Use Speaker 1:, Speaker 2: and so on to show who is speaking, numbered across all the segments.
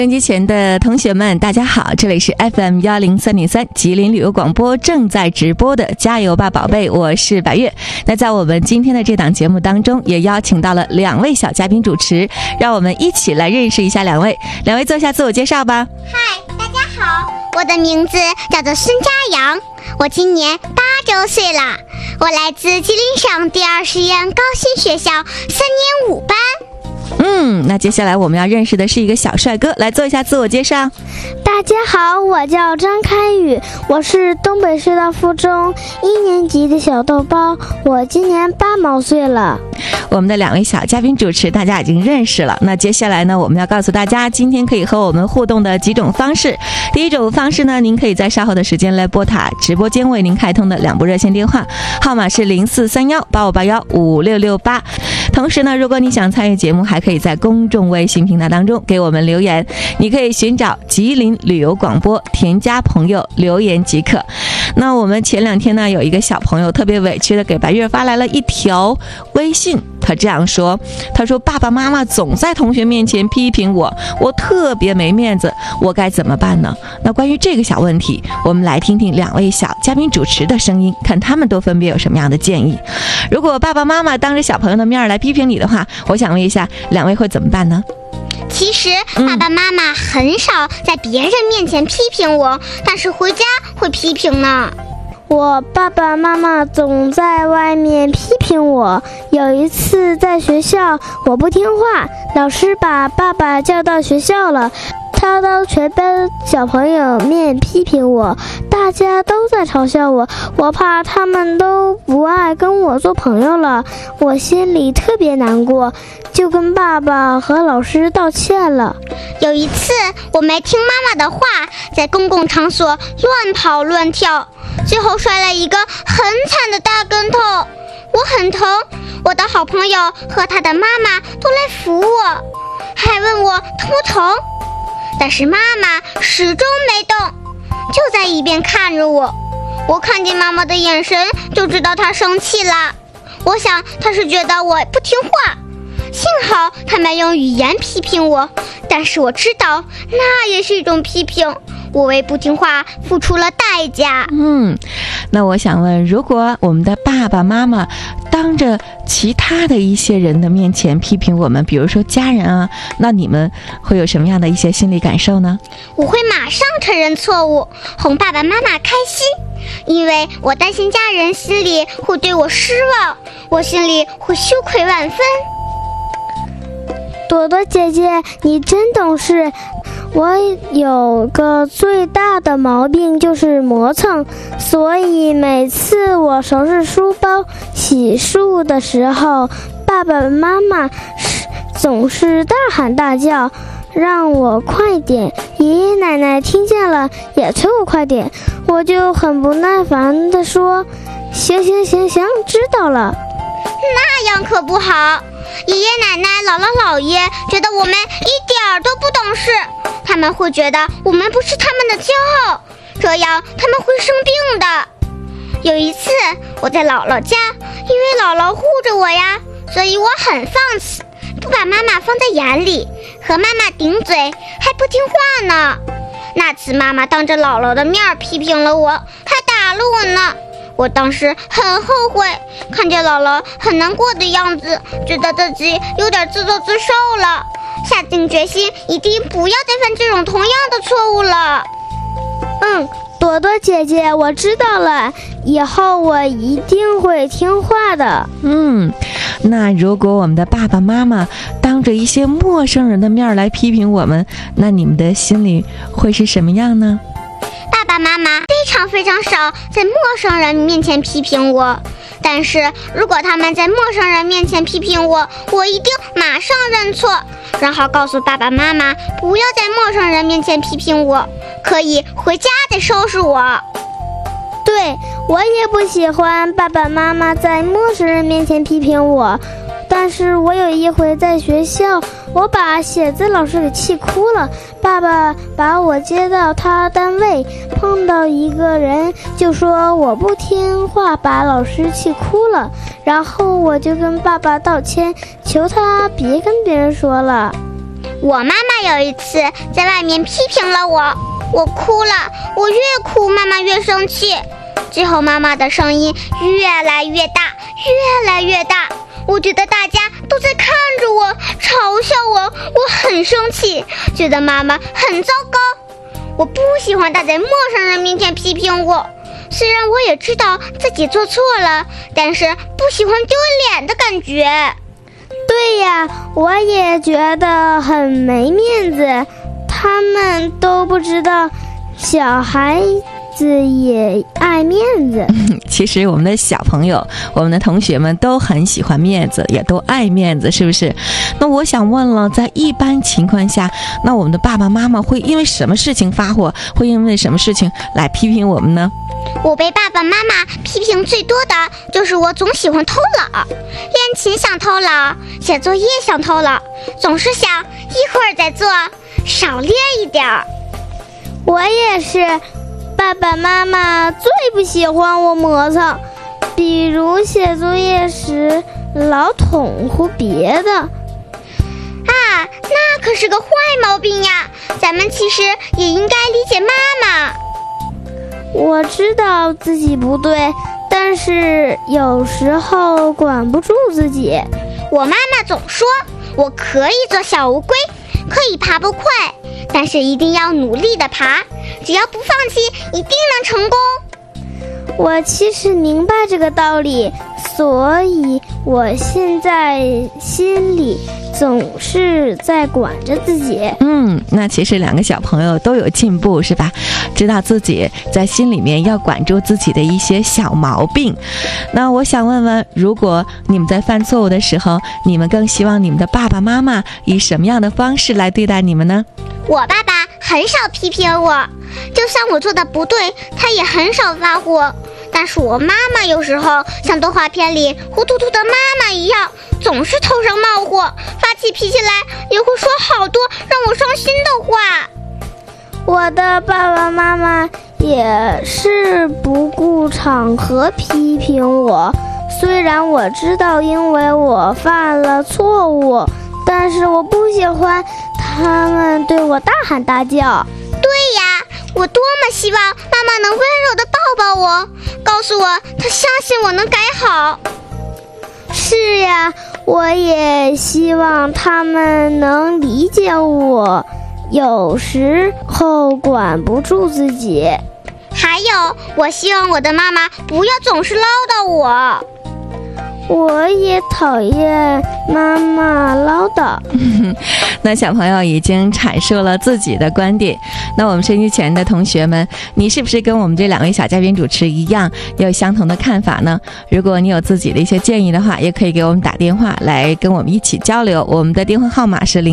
Speaker 1: 收音机前的同学们大家好，这里是 FM103.3 吉林旅游广播正在直播的加油吧宝贝，我是白月。那在我们今天的这档节目当中，也邀请到了2位小嘉宾主持，让我们一起来认识一下两位做一下自我介绍吧。
Speaker 2: 嗨，大家好，我的名字叫做孙佳阳，我今年8周岁了，我来自吉林省第2实验高新学校3年5班。
Speaker 1: 那接下来我们要认识的是一个小帅哥，来做一下自我介绍。
Speaker 3: 大家好，我叫张开宇，我是东北师大附中1年级的小豆包，我今年8毛岁了。
Speaker 1: 我们的2位小嘉宾主持大家已经认识了，那接下来呢，我们要告诉大家今天可以和我们互动的几种方式。第一种方式呢，您可以在稍后的时间来拨打直播间为您开通的2部热线电话，号码是043185815668。同时呢，如果你想参与节目，还可以在公众微信平台当中给我们留言，你可以寻找吉林旅游广播，添加朋友留言即可。那我们前2天呢，有一个小朋友特别委屈的给白月发来了一条微信，他这样说，他说爸爸妈妈总在同学面前批评我，我特别没面子，我该怎么办呢？那关于这个小问题，我们来听听2位小嘉宾主持的声音，看他们都分别有什么样的建议。如果爸爸妈妈当着小朋友的面来批评你的话，我想问一下2位会怎么办呢？
Speaker 2: 其实爸爸妈妈很少在别人面前批评我，但是回家会批评呢。
Speaker 3: 我爸爸妈妈总在外面批评我，有一次在学校我不听话，老师把爸爸叫到学校了，他当全班小朋友面批评我，大家都在嘲笑我，我怕他们都不爱跟我做朋友了，我心里特别难过，就跟爸爸和老师道歉了。
Speaker 2: 有一次我没听妈妈的话，在公共场所乱跑乱跳，最后摔了一个很惨的大跟头，我很疼，我的好朋友和他的妈妈都来扶我，还问我疼不疼，但是妈妈始终没动，就在一边看着我。我看见妈妈的眼神就知道她生气了，我想她是觉得我不听话，幸好她没用语言批评我，但是我知道那也是一种批评，我为不听话付出了代价。
Speaker 1: 那我想问，如果我们的爸爸妈妈当着其他的一些人的面前批评我们，比如说家人啊，那你们会有什么样的一些心理感受呢？
Speaker 2: 我会马上承认错误，哄爸爸妈妈开心，因为我担心家人心里会对我失望，我心里会羞愧万分。
Speaker 3: 朵朵姐姐，你真懂事。我有个最大的毛病就是磨蹭，所以每次我收拾书包洗漱的时候，爸爸妈妈总是大喊大叫让我快点，爷爷奶奶听见了也催我快点，我就很不耐烦地说行，知道了。
Speaker 2: 那样可不好，爷爷奶奶姥姥姥爷觉得我们一点都不懂事，他们会觉得我们不是他们的骄傲，这样他们会生病的。有一次我在姥姥家，因为姥姥护着我呀，所以我很放肆，不把妈妈放在眼里，和妈妈顶嘴，还不听话呢。那次妈妈当着姥姥的面批评了我，还打了我呢。我当时很后悔，看见姥姥很难过的样子，觉得自己有点自作自受了，下定决心一定不要再犯这种同样的错误了。
Speaker 3: 朵朵姐姐，我知道了，以后我一定会听话的。
Speaker 1: 那如果我们的爸爸妈妈当着一些陌生人的面来批评我们，那你们的心里会是什么样呢？
Speaker 2: 爸爸妈妈非常少在陌生人面前批评我，但是如果他们在陌生人面前批评我，我一定马上认错，然后告诉爸爸妈妈不要在陌生人面前批评我，可以回家再收拾我。
Speaker 3: 对，我也不喜欢爸爸妈妈在陌生人面前批评我，但是我有一回在学校，我把写字老师给气哭了，爸爸把我接到他单位，碰到一个人就说我不听话，把老师气哭了，然后我就跟爸爸道歉，求他别跟别人说了。
Speaker 2: 我妈妈有一次在外面批评了我，我哭了，我越哭妈妈越生气，最后妈妈的声音越来越大，越来越大，我觉得大家都在看着我，嘲笑我，我很生气，觉得妈妈很糟糕。我不喜欢她在陌生人面前批评我，虽然我也知道自己做错了，但是不喜欢丢脸的感觉。
Speaker 3: 对呀，我也觉得很没面子，他们都不知道小孩子也爱面子。
Speaker 1: 其实我们的小朋友，我们的同学们都很喜欢面子，也都爱面子，是不是？那我想问了，在一般情况下，那我们的爸爸妈妈会因为什么事情发火，会因为什么事情来批评我们呢？
Speaker 2: 我被爸爸妈妈批评最多的就是我总喜欢偷懒，练琴想偷懒，写作业想偷懒，总是想一会儿再做，少练一点儿。
Speaker 3: 我也是，爸爸妈妈最不喜欢我磨蹭，比如写作业时老捅呼别的。
Speaker 2: 啊，那可是个坏毛病呀，咱们其实也应该理解妈妈。
Speaker 3: 我知道自己不对，但是有时候管不住自己。
Speaker 2: 我妈妈总说我可以做小乌龟，可以爬不快，但是一定要努力地爬，只要不放弃，一定能成功。
Speaker 3: 我其实明白这个道理，所以我现在心里总是在管着自己。
Speaker 1: 那其实两个小朋友都有进步，是吧？知道自己在心里面要管住自己的一些小毛病。那我想问问，如果你们在犯错误的时候，你们更希望你们的爸爸妈妈以什么样的方式来对待你们呢？
Speaker 2: 我爸爸很少批评我，就算我做的不对，他也很少发火。但是我妈妈有时候像动画片里糊涂涂的妈妈一样，总是头上冒火，发起脾气来也会说好多让我伤心的话。
Speaker 3: 我的爸爸妈妈也是不顾场合批评我，虽然我知道因为我犯了错误，但是我不喜欢他们对我大喊大叫。
Speaker 2: 对呀，我多么希望妈妈能温柔地抱抱我，告诉我她相信我能改好。
Speaker 3: 是呀，我也希望他们能理解我，有时候管不住自己。
Speaker 2: 还有，我希望我的妈妈不要总是唠叨我。
Speaker 3: 我也讨厌妈妈唠叨。
Speaker 1: 那小朋友已经阐述了自己的观点，那我们收音机前的同学们，你是不是跟我们这两位小嘉宾主持一样，也有相同的看法呢？如果你有自己的一些建议的话，也可以给我们打电话来跟我们一起交流。我们的电话号码是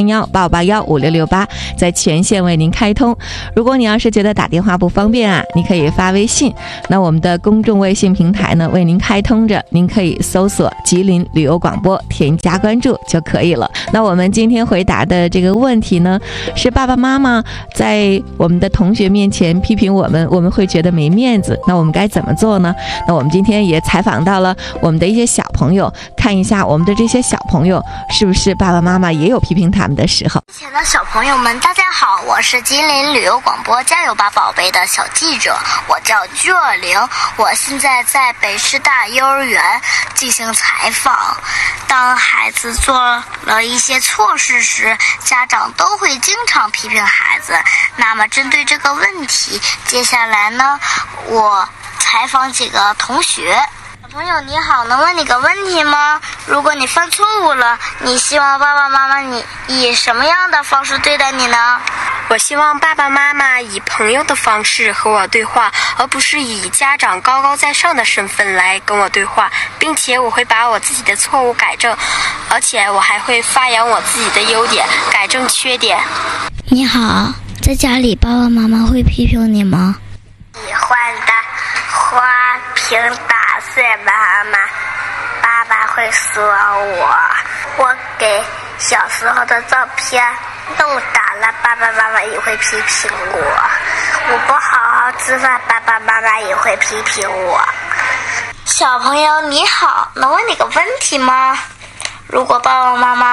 Speaker 1: 043188156668，在全线为您开通。如果你要是觉得打电话不方便啊，你可以发微信，那我们的公众微信平台呢为您开通着，您可以搜索吉林旅游广播，添加关注就可以了。那我们今天回答的这个问题呢，是爸爸妈妈在我们的同学面前批评我们，我们会觉得没面子，那我们该怎么做呢？那我们今天也采访到了我们的一些小朋友，看一下我们的这些小朋友是不是爸爸妈妈也有批评他们的时候。
Speaker 4: 亲爱的小朋友们，大家好，我是吉林旅游广播加油吧宝贝的小记者，我叫居尔玲，我现在在北师大幼儿园进行采访。当孩子做了一些错事时，家长都会经常批评孩子。那么针对这个问题，接下来呢，我采访几个同学。小朋友你好，能问你个问题吗？如果你犯错误了，你希望爸爸妈妈你以什么样的方式对待你呢？
Speaker 5: 我希望爸爸妈妈以朋友的方式和我对话，而不是以家长高高在上的身份来跟我对话，并且我会把我自己的错误改正，而且我还会发扬我自己的优点，改正缺点。
Speaker 6: 你好，在家里爸爸妈妈会批评你吗？
Speaker 4: 喜欢的花瓶打碎妈妈，爸爸会说我给小时候的照片弄打了，爸爸妈妈也会批评我不好好吃饭，爸爸妈妈也会批评我。小朋友你好，能问你个问题吗？如果爸爸妈妈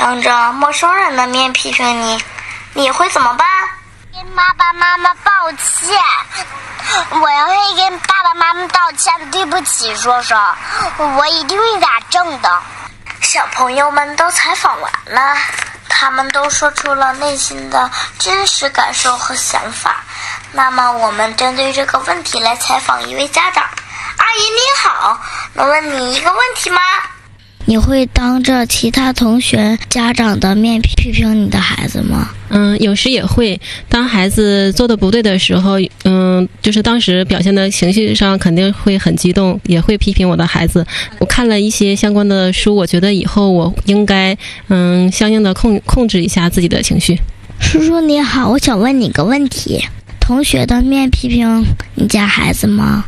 Speaker 4: 当着陌生人的面批评你，你会怎么办？
Speaker 2: 跟爸爸妈妈抱歉，我要会跟爸爸妈妈道歉，对不起，说说，我一定会改正的。
Speaker 4: 小朋友们都采访完了，他们都说出了内心的真实感受和想法。那么我们针对这个问题来采访一位家长。阿姨你好，能问你一个问题吗？
Speaker 6: 你会当着其他同学、家长的面批评你的孩子吗？
Speaker 7: 有时也会。当孩子做的不对的时候，就是当时表现的情绪上肯定会很激动，也会批评我的孩子。我看了一些相关的书，我觉得以后我应该相应的控制一下自己的情绪。
Speaker 6: 叔叔你好，我想问你个问题：同学的面批评你家孩子吗？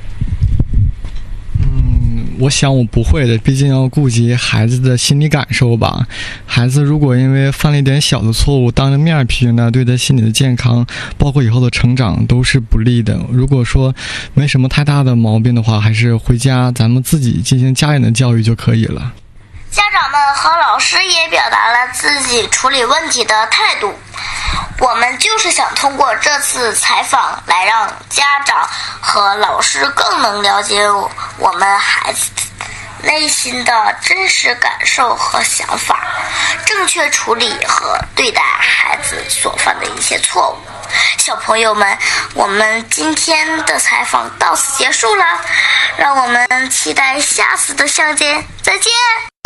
Speaker 8: 我想我不会的，毕竟要顾及孩子的心理感受吧。孩子如果因为犯了一点小的错误，当着面批评呢，对他心理的健康，包括以后的成长都是不利的。如果说没什么太大的毛病的话，还是回家咱们自己进行家人的教育就可以了。
Speaker 4: 家长们和老师也表达了自己处理问题的态度。我们就是想通过这次采访来让家长和老师更能了解我们孩子内心的真实感受和想法，正确处理和对待孩子所犯的一些错误。小朋友们，我们今天的采访到此结束了，让我们期待下次的相见，再见。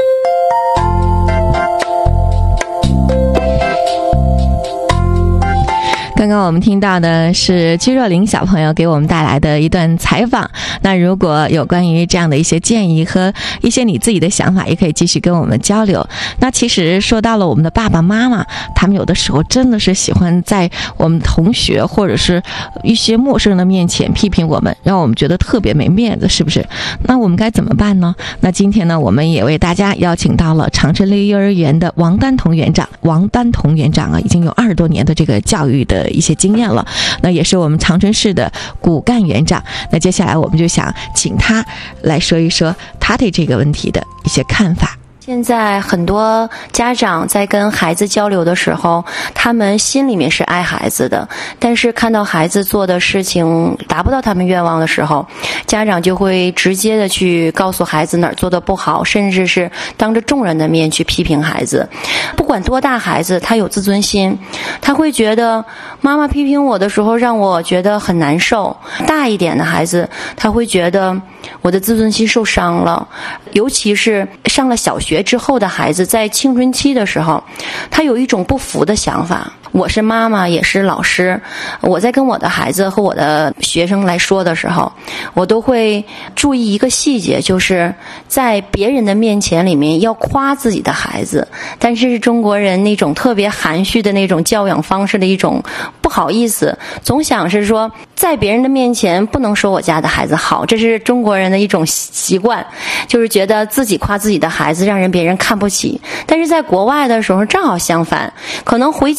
Speaker 1: 刚刚我们听到的是居若琳小朋友给我们带来的一段采访。那如果有关于这样的一些建议和一些你自己的想法，也可以继续跟我们交流。那其实说到了我们的爸爸妈妈，他们有的时候真的是喜欢在我们同学或者是一些陌生人的面前批评我们，让我们觉得特别没面子，是不是？那我们该怎么办呢？那今天呢，我们也为大家邀请到了长春绿幼儿园的王丹彤园长。王丹彤园长啊，已经有20多年的这个教育的一些经验了，那也是我们长春市的骨干园长。那接下来我们就想请他来说一说他对这个问题的一些看法。
Speaker 9: 现在很多家长在跟孩子交流的时候，他们心里面是爱孩子的，但是看到孩子做的事情达不到他们愿望的时候，家长就会直接的去告诉孩子哪儿做的不好，甚至是当着众人的面去批评孩子。不管多大孩子，他有自尊心，他会觉得妈妈批评我的时候让我觉得很难受。大一点的孩子，他会觉得我的自尊心受伤了。尤其是上了小学之后的孩子，在青春期的时候，他有一种不服的想法。我是妈妈，也是老师，我在跟我的孩子和我的学生来说的时候，我都会注意一个细节，就是在别人的面前里面要夸自己的孩子，但是中国人那种特别含蓄的那种教养方式的一种不好意思，总想是说在别人的面前不能说我家的孩子好，这是中国人的一种习惯，就是觉得自己夸自己的孩子让别人看不起。但是在国外的时候正好相反，可能回